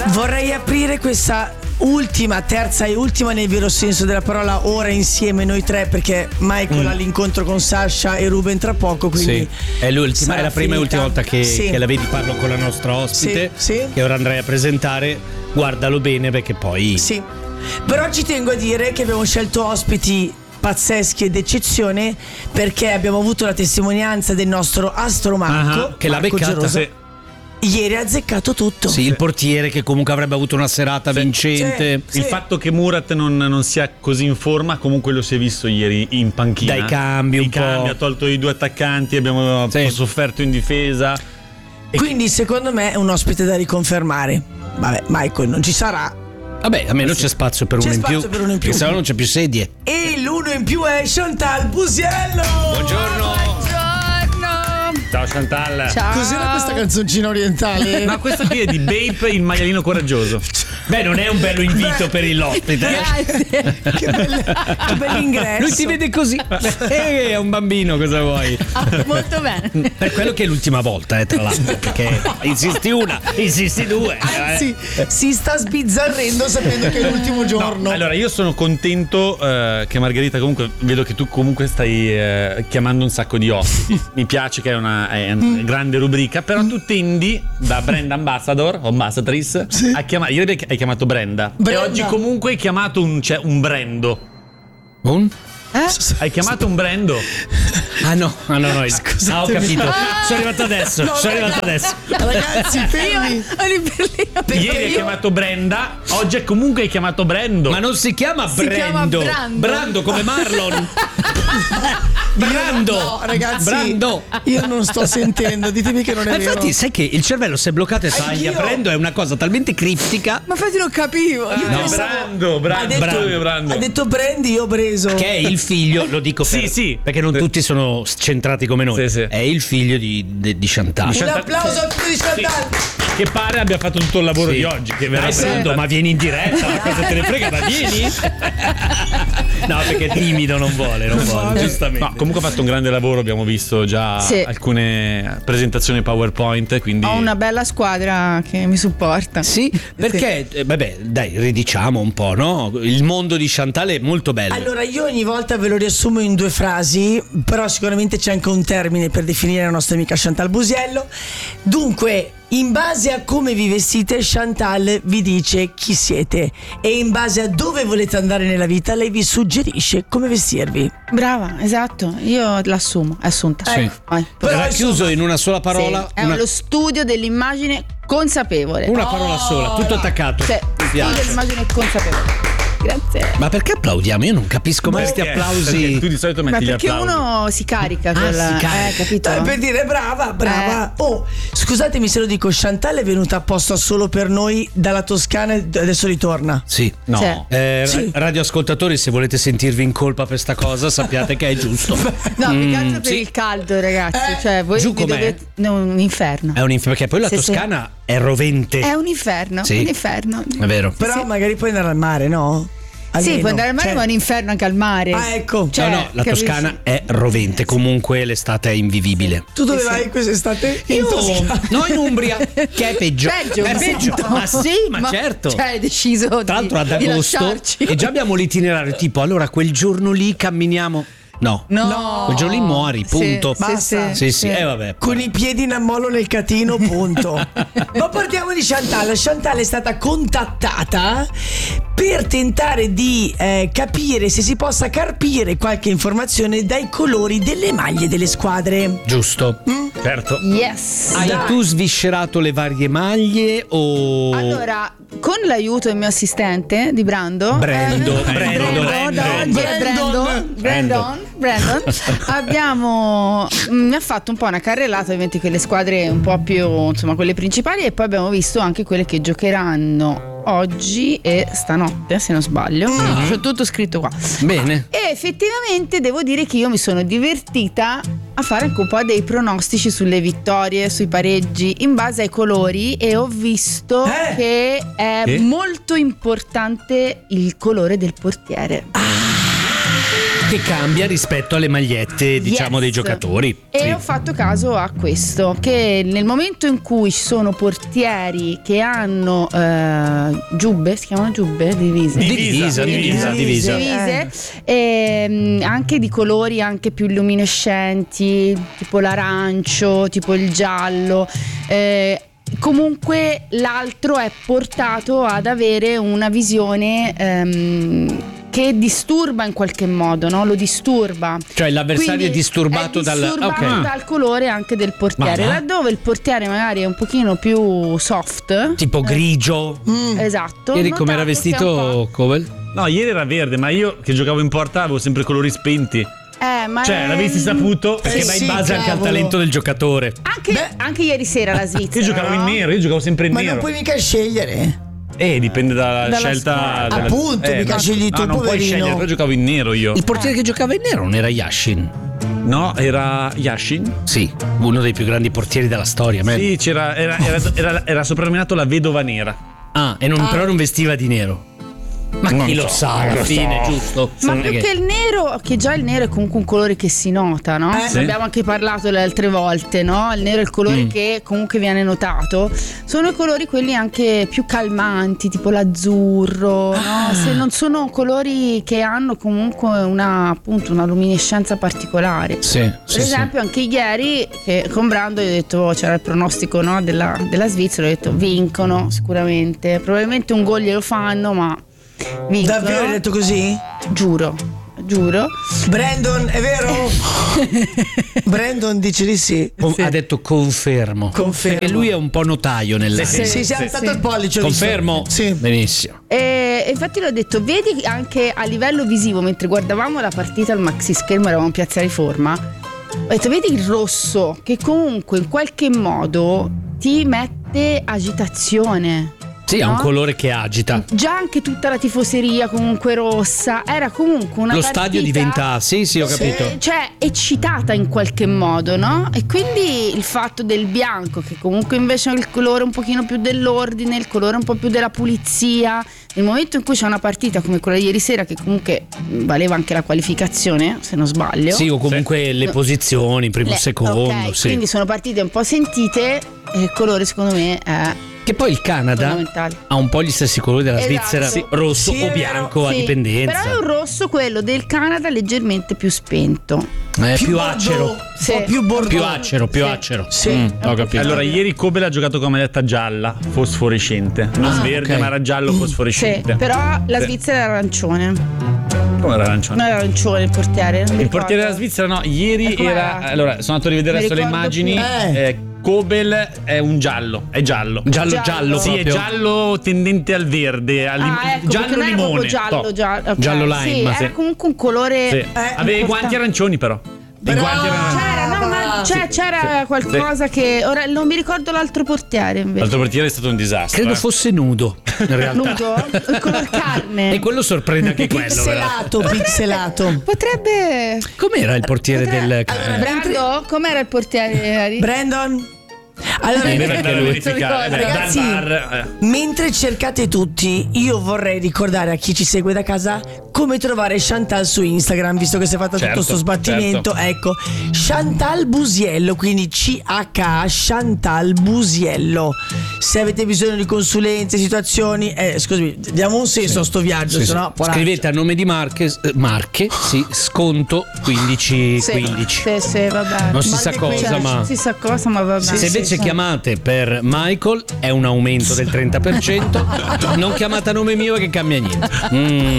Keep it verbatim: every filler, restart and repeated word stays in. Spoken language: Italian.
Vorrei aprire questa ultima, terza e ultima nel vero senso della parola, ora insieme noi tre, perché Michael mm. ha l'incontro con Sasha e Ruben tra poco, quindi sì. È l'ultima, è la prima finita. E ultima volta che, sì. che la vedi. Parlo con la nostra ospite, sì. Sì. che ora andrei a presentare. Guardalo bene perché poi sì. Però ci tengo a dire che abbiamo scelto ospiti pazzeschi ed d'eccezione, perché abbiamo avuto la testimonianza del nostro Astro Marco, uh-huh, che l'ha beccata, sì. Ieri ha azzeccato tutto. Sì, il portiere che comunque avrebbe avuto una serata sì, vincente. Sì, il sì. fatto che Murat non, non sia così in forma, comunque lo si è visto ieri in panchina. Dai cambi un I po'. cambi, ha tolto i due attaccanti, abbiamo sì. sofferto in difesa. Quindi secondo me è un ospite da riconfermare. Vabbè, Michael non ci sarà. Vabbè, almeno c'è spazio per, c'è uno, spazio in più, per uno in più. Perché se no non c'è più sedie. E l'uno in più è Chantal Busiello. Buongiorno. Ciao Chantal. Ciao. Cos'era questa canzoncina orientale? Ma questo qui è di Bape, il maialino coraggioso. Beh, non è un bello invito Beh, per l'ospite. Grazie. Che bell'ingresso. Lui ti vede così. Eh, è un bambino, cosa vuoi? Ah, molto bene. Per quello che è l'ultima volta, eh, tra l'altro. Perché insisti una, insisti due. Anzi, eh. si sta sbizzarrendo sapendo che è l'ultimo giorno. No, allora, io sono contento eh, che Margherita, comunque, vedo che tu comunque stai eh, chiamando un sacco di ospiti. Mi piace che è una, è una mm. grande rubrica, però tu tendi da brand ambassador o ambassadrice sì. a chiamare. Ieri hai chiamato Brenda, Brenda. E oggi comunque hai chiamato un, cioè, un brando. Un? Eh? Hai chiamato un brando? Ah no, ah no, no, scusate. Ah, ho capito. Ah, sono arrivato adesso. No, sono arrivato adesso. Ragazzi, fermi. Ieri hai chiamato Brenda, oggi comunque hai chiamato Brando. Ma non si chiama si Brando. Chiama Brando. Brando come Marlon. Brando. No, ragazzi. Brando. Io non sto sentendo, ditemi che non è Ma vero. Infatti, sai che il cervello si è bloccato e taglia. Brando è una cosa talmente criptica. Ma infatti non capivo. Ah, no. Brando, Brando, ha detto, Brando. Brando. Ha detto Brandi, io ho preso. Che è il figlio, lo dico per, sì, sì. perché non tutti sono centrati come noi. Sì, sì. È il figlio di, di, di Chantal. Un applauso a tutti di Chantal. Sì. Che pare abbia fatto tutto il lavoro sì. di oggi. Che verrà Brando, ma vieni in diretta, ma cosa te ne frega? Ma vieni? No, perché è timido, non vuole, non vuole, giustamente. No, comunque ha fatto un grande lavoro, abbiamo visto già sì. alcune presentazioni PowerPoint, quindi ho una bella squadra che mi supporta. Sì, perché sì. Eh, vabbè, dai, ridiciamo un po', no? Il mondo di Chantal è molto bello. Allora, io ogni volta ve lo riassumo in due frasi, però sicuramente c'è anche un termine per definire la nostra amica Chantal Busiello. Dunque, in base a come vi vestite, Chantal vi dice chi siete, e in base a dove volete andare nella vita, lei vi suggerisce come vestirvi. Brava, esatto, io l'assumo, è assunta. Sì. Vai. Però ha chiuso in una sola parola. Sì, è una... lo studio dell'immagine consapevole. Una parola oh, sola, tutto attaccato. Sì, studio dell'immagine consapevole. Grazie. Ma perché applaudiamo? Io non capisco mai questi applausi. Perché tu di solito metti Ma gli perché applausi. uno si carica ah, con la... si carica. Eh, capito? Eh, per dire brava, brava. Eh. Oh, scusatemi se lo dico, Chantal è venuta apposta solo per noi dalla Toscana e adesso ritorna. Sì, no. Cioè. Eh, sì. Radioascoltatori, se volete sentirvi in colpa per sta cosa, sappiate che è giusto. No, mm, più che altro per sì. il caldo, ragazzi. Eh. Cioè, voi Giù vi com'è? dovete... No, un inferno. È un inferno, perché poi la sì, Toscana sì. è rovente. È un inferno, sì. un inferno. È vero. Però sì. magari puoi andare al mare, no? Almeno. Sì, puoi andare al mare, cioè... ma è un inferno anche al mare. Ah, ecco. Cioè, no, no, la capisci? Toscana è rovente. Comunque l'estate è invivibile. Tu dove sì, vai sì. quest'estate? In Io, Toscana. no, in Umbria, che è peggio. Peggio, è ma peggio. sì. Ma sì, ma, Ma certo. Cioè, hai deciso Tra l'altro ad di, di agosto lasciarci. e già abbiamo l'itinerario tipo allora quel giorno lì camminiamo. No, No, quel giorno lì muori, punto. Sì, Basta. Sì, sì, eh, vabbè. Con i piedi in ammollo nel catino, punto. Ma parliamo di Chantal. Chantal è stata contattata per tentare di eh, capire se si possa carpire qualche informazione dai colori delle maglie delle squadre. Giusto. Mm? Certo. Yes. Hai Dai. tu sviscerato le varie maglie o Allora, con l'aiuto del mio assistente di Brando, Brando, eh, Brando, Brando, Brando, Brandon, Brandon, Brandon, abbiamo mi ha fatto un po' una carrellata, ovviamente quelle squadre un po' più, insomma, quelle principali, e poi abbiamo visto anche quelle che giocheranno oggi e stanotte, se non sbaglio. Mm-hmm. C'ho tutto scritto qua. Bene. E effettivamente devo dire che io mi sono divertita a fare anche un po' dei pronostici sulle vittorie, sui pareggi in base ai colori, e ho visto eh? che è eh? molto importante il colore del portiere. Ah, che cambia rispetto alle magliette, diciamo, Yes. dei giocatori. E Sì. ho fatto caso a questo, che nel momento in cui ci sono portieri che hanno eh, giubbe, si chiamano giubbe? Divise. Divisa, divisa, divisa. divise, ehm, anche di colori anche più luminescenti, tipo l'arancio, tipo il giallo. eh, Comunque l'altro è portato ad avere una visione ehm, che disturba in qualche modo, no? Lo disturba. Cioè l'avversario Quindi è disturbato, è dal disturbato ok. dal colore anche del portiere. Ma- Laddove il portiere magari è un pochino più soft, Tipo grigio. esatto. Ieri ho com'era notato che è un vestito Covel? No, ieri era verde, ma io che giocavo in porta avevo sempre colori spenti. po'- Eh, ma Cioè, è- l'avessi saputo. Perché Eh va in sì, base anche al cavolo. talento del giocatore. Anche, anche ieri sera la Svizzera. Io giocavo in no? nero, io giocavo sempre in Ma nero. non puoi mica scegliere. Eh, dipende dalla, Dalla scelta. squadra. della- Appunto, eh, mica no, scegli tu, no, non puoi poverino. scegliere, però giocavo in nero io. Il portiere che giocava in nero non era Yashin? No, era Yashin. Sì, uno dei più grandi portieri della storia. man. Sì, c'era, era, era, era, era soprannominato la vedova nera. Ah, e non, però non vestiva di nero. Ma Non chi lo lo so, sa non alla lo fine, so. giusto? Ma Non è più che il nero, che già il nero è comunque un colore che si nota, no? Eh. Sì. Abbiamo anche parlato le altre volte, no? Il nero è il colore Mm. che comunque viene notato. Sono i colori quelli anche più calmanti, tipo l'azzurro, no? Se non sono colori che hanno comunque una, appunto, una luminescenza particolare. Sì, Per sì, sì. esempio, anche ieri che con Brando gli ho detto, oh, c'era il pronostico, no, della, della Svizzera, ho detto vincono sicuramente. Probabilmente un gol glielo fanno, ma vincono. Davvero hai detto così? Giuro, giuro. Brandon, è vero? Brandon dice di sì. Con- Ha detto confermo. Confermo. Perché lui è un po' notaio nella. Sì, sì, si è alzato il pollice. ho visto. Confermo? Sì. Benissimo. E infatti l'ho detto, vedi anche a livello visivo, mentre guardavamo la partita al maxi schermo, eravamo in Piazza Riforma, ho detto, vedi il rosso che comunque in qualche modo ti mette agitazione. Sì, ha un no? colore che agita. Già anche tutta la tifoseria comunque rossa, era comunque una Lo partita, stadio diventa. Sì, sì, ho capito. eh, cioè eccitata in qualche modo, no? E quindi il fatto del bianco, che comunque invece è il colore un pochino più dell'ordine, il colore un po' più della pulizia, nel momento in cui c'è una partita come quella di ieri sera, che comunque valeva anche la qualificazione, se non sbaglio. Sì, o comunque le posizioni, primo, Le- secondo. ok, sì. quindi sono partite un po' sentite e il colore secondo me è Che poi il Canada fondamentale. ha un po' gli stessi colori della Esatto. Svizzera, Sì. rosso Sì, o è bianco a Sì, dipendenza. però è un rosso quello del Canada leggermente più spento. È più, Bordeaux, acero. un Sì. po' più Bordeaux. Più acero, più Sì. acero. Sì. Mm, ho capito. Allora, ieri Kobel ha giocato con maglietta gialla, fosforescente. Non Ah, verde, ok. ma era giallo Sì, fosforescente. però la Sì. Svizzera era arancione. Come era arancione? Non era arancione il portiere. non mi Il portiere della ricordo. Svizzera no, ieri E com'era? era. Allora, sono andato a rivedere Mi adesso le ricordo immagini. più. Eh, Kobel è un giallo, è giallo. Giallo, Giallo. giallo, Sì, è proprio. giallo tendente al verde, al lim- Ah, ecco, giallo perché non era limone. proprio giallo, top. giallo, ok. Giallo lime, Sì, ma era sì. comunque un colore. Sì. Eh, Aveva i guanti importante. arancioni però. I Però- guanti erano. C'era, no, ma c'è- c'era qualcosa che. Ora non mi ricordo l'altro portiere invece. L'altro portiere è stato un disastro. Credo eh. fosse nudo, in realtà. Nudo? Il color carne. E quello sorprende anche quello, però. Pixelato, pixelato. Potrebbe. Com'era il portiere del Allora, Brando? Com'era il portiere? Brandon? Allora, Eh, Deve perché andare a lui- verificare. Non eh, dal ragazzi, bar, eh. mentre cercate tutti, io vorrei ricordare a chi ci segue da casa come trovare Chantal su Instagram, visto che si è fatto Certo, tutto sto sbattimento. Ecco, Chantal Busiello, quindi C H Chantal Busiello. Se avete bisogno di consulenze, situazioni, eh, scusami, diamo un senso a sto viaggio, Sì, se sì. no poraccio. Scrivete a nome di Marche, eh, Marche, sì, sconto quindici Sì, quindici. sì, sì, vabbè. Non si Ma sa che cosa, quindici? ma Non si sa cosa, ma vabbè. se invece Sì, sì. chiamate per Michael è un aumento del trenta per cento. Non chiamate a nome mio che cambia niente. Mm.